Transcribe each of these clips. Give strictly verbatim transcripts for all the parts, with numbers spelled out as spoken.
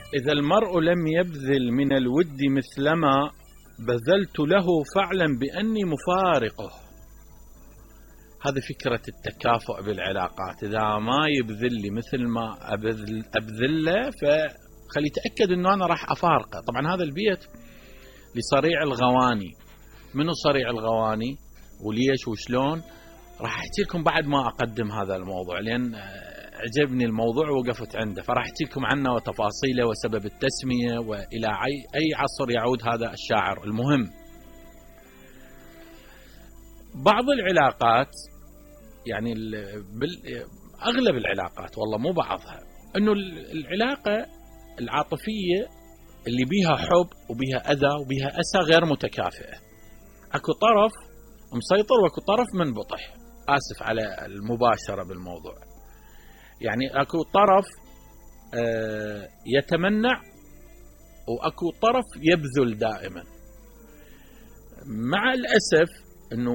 إذا المرء لم يبذل من الود مثلما بذلت له فاعلم بأني مفارقه. هذه فكرة التكافؤ بالعلاقات. إذا ما يبذل لي مثل ما أبذل, أبذل له فخلي يتأكد أنه أنا راح أفارقه. طبعا هذا البيت لصريع الغواني. منو صريع الغواني وليش وشلون راح أحكي لكم بعد ما أقدم هذا الموضوع، لأن عجبني الموضوع ووقفت عنده، فراح أحكي لكم عنه وتفاصيله وسبب التسمية وإلى أي عصر يعود هذا الشاعر. المهم بعض العلاقات، يعني أغلب العلاقات والله مو بعضها، أنه العلاقة العاطفية اللي بيها حب وبيها أذى وبيها أسى غير متكافئة. أكو طرف مسيطر وأكو طرف منبطح. آسف على المباشرة بالموضوع. يعني أكو طرف يتمنع وأكو طرف يبذل دائما. مع الأسف أنه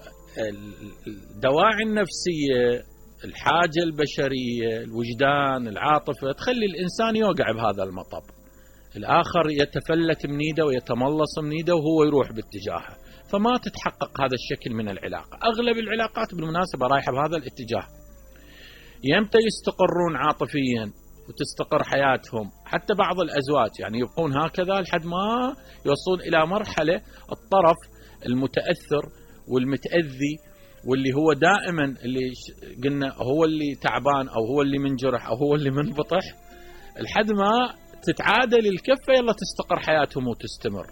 الدواعي النفسية، الحاجة البشرية، الوجدان، العاطفة تخلي الإنسان يوقع بهذا المطب. الآخر يتفلت من ايده ويتملص من ايده وهو يروح باتجاهه، فما تتحقق هذا الشكل من العلاقة. أغلب العلاقات بالمناسبة رايحة بهذا الاتجاه. يمتى يستقرون عاطفيا وتستقر حياتهم؟ حتى بعض الأزواج يعني يبقون هكذا لحد ما يوصلون إلى مرحلة الطرف المتأثر والمتأذي واللي هو دائما اللي قلنا هو اللي تعبان أو هو اللي منجرح أو هو اللي منبطح، لحد ما تتعادل الكفة يلا تستقر حياتهم وتستمر،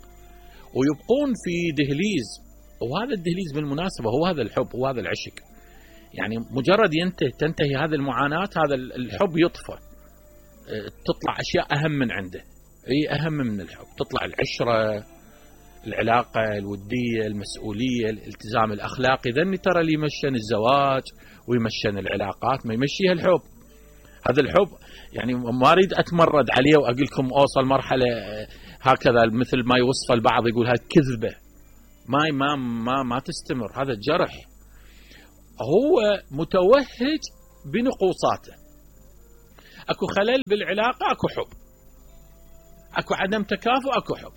ويبقون في دهليز. وهذا الدهليز بالمناسبة هو هذا الحب، هو هذا العشق. يعني مجرد ينتهي تنتهي هذه المعاناة هذا الحب يطفى، تطلع أشياء أهم من عنده. أي أهم من الحب تطلع العشرة، العلاقة الودية، المسؤولية، الالتزام الأخلاقي. ذني ترى اللي يمشن الزواج ويمشن العلاقات ما يمشيها الحب. هذا الحب يعني ما أريد أتمرد عليه وأقول لكم أوصل مرحلة هكذا مثل ما يوصف البعض يقول هذا كذبة. ما ما ما ما تستمر، هذا جرح. هو متوهج بنقوصاته. أكو خلل بالعلاقة، أكو حب، أكو عدم تكافؤ، أكو حب.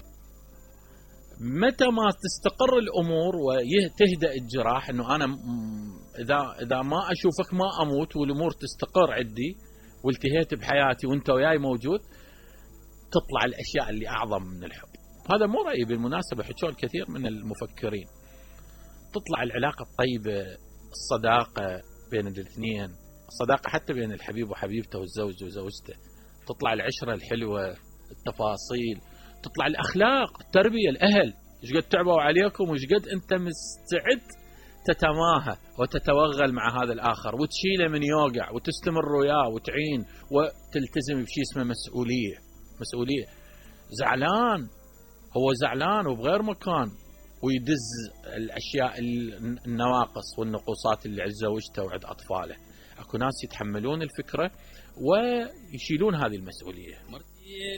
متى ما تستقر الأمور وتهدأ الجراح، أنه أنا إذا إذا ما أشوفك ما أموت والأمور تستقر عندي والتهيت بحياتي وأنت وياي موجود، تطلع الأشياء اللي أعظم من الحب. هذا مو رأيي بالمناسبة، حكوا الكثير من المفكرين. تطلع العلاقة الطيبة، الصداقة بين الاثنين، الصداقة حتى بين الحبيب وحبيبته والزوج وزوجته، تطلع العشرة الحلوة، التفاصيل، تطلع الأخلاق، التربية، الأهل إيش قد تعبوا عليكم وإيش قد أنت مستعد تتماهى وتتوغل مع هذا الآخر وتشيله من يوقع وتستمر وياه وتعين وتلتزم بشيء اسمه مسؤولية. مسؤولية. زعلان، هو زعلان وبغير مكان ويدز الأشياء النواقص والنقوصات اللي عند زوجته وعند أطفاله. أكو ناس يتحملون الفكرة ويشيلون هذه المسؤولية.